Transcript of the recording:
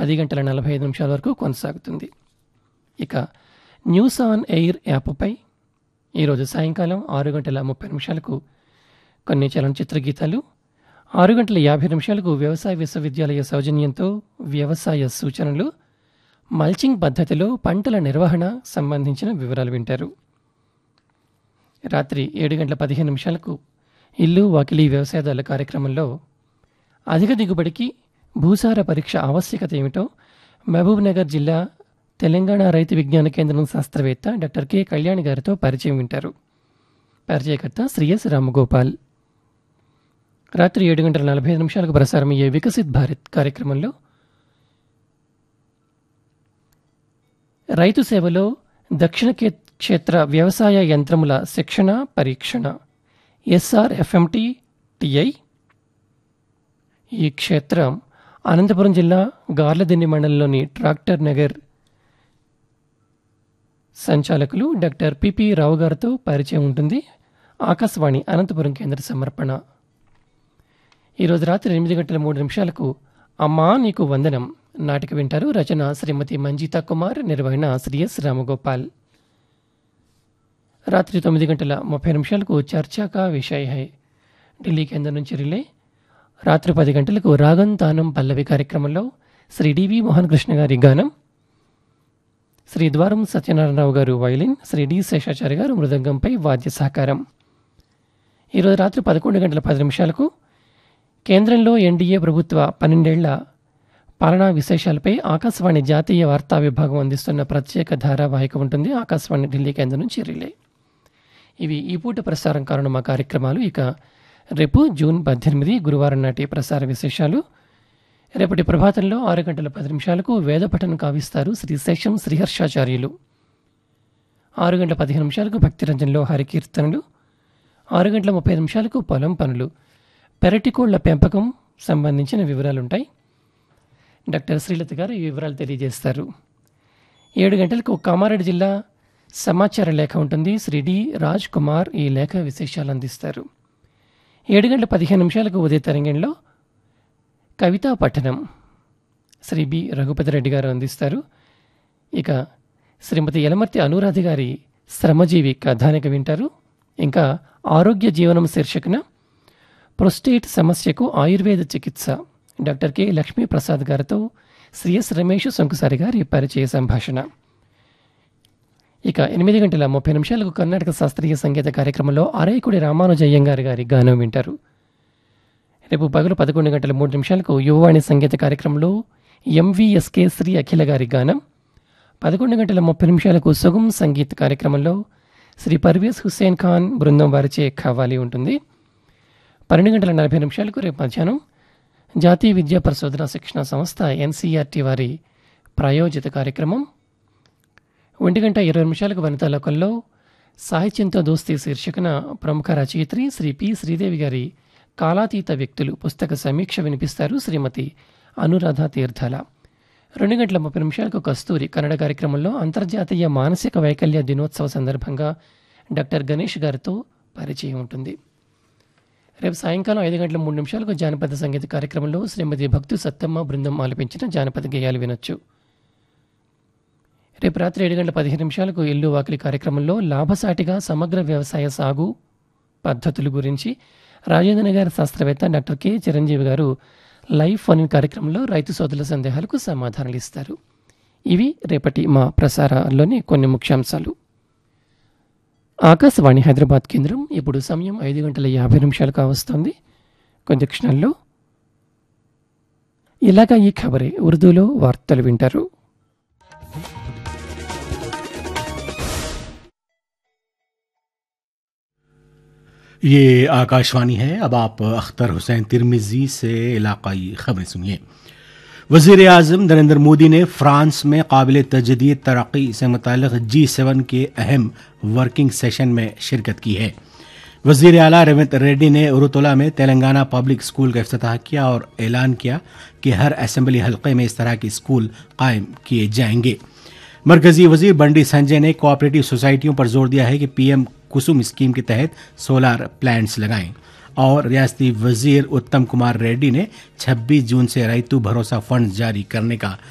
10:45 వరకు కొనసాగుతుంది. ఇక న్యూస్ ఆన్ ఎయిర్ యాప్పై ఈరోజు సాయంకాలం 6:30 కొన్ని చలనచిత్ర గీతాలు, 6:50 వ్యవసాయ విశ్వవిద్యాలయ సౌజన్యంతో వ్యవసాయ సూచనలు, మల్చింగ్ పద్ధతిలో పంటల నిర్వహణ సంబంధించిన వివరాలు వింటారు. రాత్రి 7:15 ఇల్లు వాకిలి వ్యవసాయదారుల కార్యక్రమంలో అధిక దిగుబడికి భూసార పరీక్ష ఆవశ్యకత ఏమిటో మహబూబ్నగర్ జిల్లా తెలంగాణ రైతు విజ్ఞాన కేంద్రం శాస్త్రవేత్త డాక్టర్ కె కళ్యాణి గారితో పరిచయం వింటారు. పరిచయకర్త శ్రీ ఎస్ రామగోపాల్. రాత్రి 7:45 ప్రసారమయ్యే వికసిత్ భారత్ కార్యక్రమంలో రైతు సేవలో దక్షిణ క్షేత్ర వ్యవసాయ యంత్రముల శిక్షణ పరీక్షణ SRFMT TI. ఈ క్షేత్రం అనంతపురం జిల్లా గార్లదిన్నె మండలంలోని ట్రాక్టర్ నగర్ సంచాలకులు డాక్టర్ పిపి రావు గారితో పరిచయం ఉంటుంది. ఆకాశవాణి అనంతపురం కేంద్ర సమర్పణ. ఈరోజు రాత్రి 8:03 అమ్మా నీకు వందనం నాటిక వింటారు. రచన శ్రీమతి మంజితా కుమార్, నిర్వహణ శ్రీ ఎస్ రామగోపాల్. రాత్రి 9:30 చర్చా కా విషయ హై ఢిల్లీ కేంద్రం నుంచి రిలే. రాత్రి 10 రాగం తానం పల్లవి కార్యక్రమంలో శ్రీ డివి మోహన్ కృష్ణ గారి గానం, శ్రీ ద్వారం సత్యనారాయణరావు గారు వైలిన్, శ్రీ డి శేషాచార్య గారు మృదంగంపై వాద్య సహకారం. ఈరోజు రాత్రి 11:10 కేంద్రంలో ఎన్డీఏ ప్రభుత్వ 12 ఏళ్ల పాలనా విశేషాలపై ఆకాశవాణి జాతీయ వార్తా విభాగం అందిస్తున్న ప్రత్యేక ధారావాహిక ఉంటుంది. ఆకాశవాణి ఢిల్లీ కేంద్రం నుంచి రిలే. ఇవి ఈ పూట ప్రసారం కానున్న మా కార్యక్రమాలు. ఇక రేపు జూన్ 18 గురువారం నాటి ప్రసార విశేషాలు. రేపటి ప్రభాతంలో 6:10 వేద పఠనం కావిస్తారు శ్రీ శేషం శ్రీహర్షాచార్యులు. 6:15 భక్తిరంజన్లో హరికీర్తనలు, 6:30 పొలం పనులు, పెరటికోళ్ల పెంపకం సంబంధించిన వివరాలుంటాయి. డాక్టర్ శ్రీలత గారు ఈ వివరాలు తెలియజేస్తారు. 7 గంటలకు కామారెడ్డి జిల్లా సమాచార లేఖ ఉంటుంది. శ్రీ డి రాజ్ కుమార్ ఈ లేఖ విశేషాలు అందిస్తారు. 7:15 ఉదయ తరంగంలో కవితా పఠనం శ్రీ బి రఘుపతిరెడ్డి గారు అందిస్తారు. ఇక శ్రీమతి యలమర్తి అనురాధ గారి శ్రమజీవి కథానిక వింటారు. ఇంకా ఆరోగ్య జీవనం శీర్షికన ప్రొస్టేట్ సమస్యకు ఆయుర్వేద చికిత్స డాక్టర్ కె లక్ష్మీప్రసాద్ గారితో శ్రీ ఎస్ రమేష్ శంకుసారి గారి పరిచయ సంభాషణ. ఇక 8:30 కర్ణాటక శాస్త్రీయ సంగీత కార్యక్రమంలో అరైకుడి రామానుజయ్యంగారి గారి గానం వింటారు. రేపు పగలు 11:03 యువవాణి సంగీత కార్యక్రమంలో MVSK శ్రీ అఖిల గారి గానం. 11:30 సుగం సంగీత్ కార్యక్రమంలో శ్రీ పర్వేజ్ హుస్సేన్ ఖాన్ బృందం వారిచే ఖవ్వాలి ఉంటుంది. 12:40 రేపు మధ్యాహ్నం జాతీయ విద్యా పరిశోధన శిక్షణ సంస్థ NCERT వారి ప్రాయోజిత కార్యక్రమం. 1:20 వనితా లోకంలో సాహిత్యంతో దోస్తీ శీర్షికన ప్రముఖ రచయిత్రి శ్రీ పి శ్రీదేవి గారి కాలాతీత వ్యక్తులు పుస్తక సమీక్ష వినిపిస్తారు శ్రీమతి అనురాధ తీర్థాల. 2:30 కస్తూరి కన్నడ కార్యక్రమంలో అంతర్జాతీయ మానసిక వైకల్య దినోత్సవ సందర్భంగా డాక్టర్ గణేష్ గారితో పరిచయం ఉంటుంది. రేపు సాయంకాలం 5:03 జానపద సంగీత కార్యక్రమంలో శ్రీమతి భక్తు సత్తమ్మ బృందం ఆలపించిన జానపద గేయాలు వినొచ్చు. రేపు రాత్రి 7:15 ఇల్లు వాకిలి కార్యక్రమంలో లాభసాటిగా సమగ్ర వ్యవసాయ సాగు పద్ధతుల గురించి రాజేంద్రనగర్ శాస్త్రవేత్త డాక్టర్ కె చిరంజీవి గారు లైవ్ ఫోన్ కార్యక్రమంలో రైతు సోదరుల సందేహాలకు సమాధానాలు ఇస్తారు. ఇవి రేపటి మా ప్రసారాల్లోని కొన్ని ముఖ్యాంశాలు. ఆకాశవాణి హైదరాబాద్ కేంద్రం. ఇప్పుడు సమయం 5:50 కావస్తోంది. కొద్ది క్షణాల్లో ఇలాగా ఈ ఖబరే ఉర్దూలో వార్తలు వింటారు. ये आकाशवाणी है। अब आप अख्तर हुसैन तिरमिजी से इलाकाई खबरें सुनिए। वज़ीर आज़म नरेंद्र मोदी ने फ्रांस में काबिल तजदीद तरक्की से मुताल्लिक़ G7 के अहम वर्किंग सेशन में शिरकत की है। वज़ीर आला रेवंत रेड्डी ने उरुतुला में तेलंगाना पब्लिक स्कूल का इफ्तिताह किया और ऐलान किया कि हर असेंबली हल्के में इस तरह के स्कूल कायम किए जाएंगे। मरकजी वजीर बंडी संजय ने कोऑपरेटिव सोसाइटियों पर जोर दिया है कि PM कुसुम स्कीम के तहत सोलार प्लांट्स लगाएं। और रियासती वजीर उत्तम कुमार रेड्डी ने 26 जून से रैतु भरोसा फंड जारी करने का